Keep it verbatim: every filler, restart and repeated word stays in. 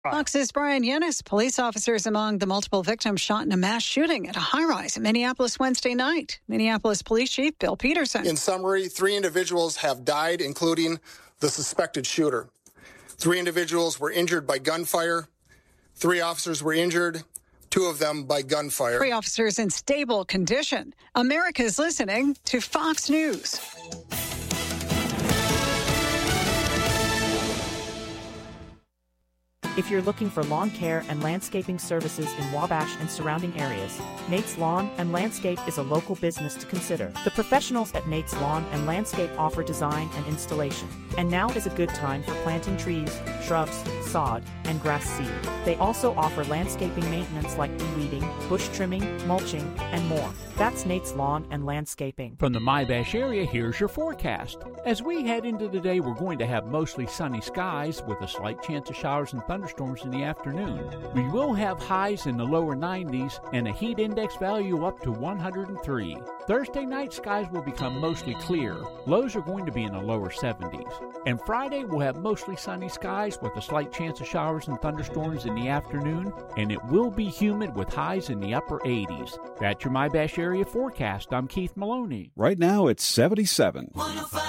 Fox's Brian Yennis. Police officers among the multiple victims shot in a mass shooting at a high-rise in Minneapolis Wednesday night. Minneapolis Police Chief Bill Peterson. In summary, three individuals have died, including the suspected shooter. Three individuals were injured by gunfire. Three officers were injured, two of them by gunfire. Three officers in stable condition. America's listening to Fox News. If you're looking for lawn care and landscaping services in Wabash and surrounding areas, Nate's Lawn and Landscape is a local business to consider. The professionals at Nate's Lawn and Landscape offer design and installation. And now is a good time for planting trees, shrubs, sod, and grass seed. They also offer landscaping maintenance like de-weeding, bush trimming, mulching, and more. That's Nate's Lawn and Landscaping. From the Mybash area, here's your forecast. As we head into the day, we're going to have mostly sunny skies with a slight chance of showers and thunderstorms in the afternoon. We will have highs in the lower nineties and a heat index value up to one hundred three. Thursday night, skies will become mostly clear. Lows are going to be in the lower seventies. And Friday, we'll have mostly sunny skies with a slight chance of showers and thunderstorms in the afternoon, and it will be humid with highs in the upper eighties. That's your Mybash area forecast. I'm Keith Maloney. Right now, it's seventy-seven.